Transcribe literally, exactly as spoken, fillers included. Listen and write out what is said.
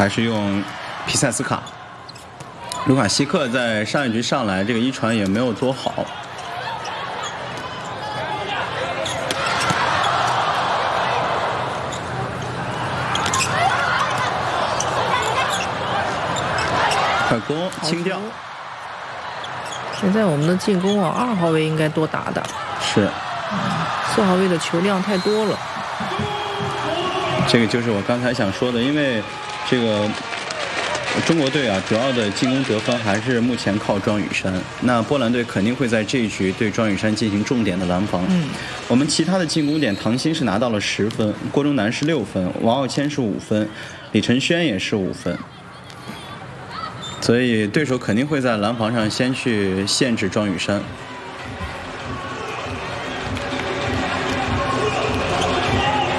还是用皮塞斯卡。卢卡希克在上一局上来，这个一传也没有多好。快攻清掉。 现在我们的进攻啊，二号位应该多打打。 是。 嗯，四号位的球量太多了。 这个就是我刚才想说的，因为这个中国队啊，主要的进攻得分还是目前靠庄宇珊。那波兰队肯定会在这一局对庄宇珊进行重点的拦防。 嗯， 我们其他的进攻点，唐鑫是拿到了十分，郭忠南是六分，王傲谦是五分，李承轩也是五分。所以对手肯定会在拦防上先去限制庄宇珊。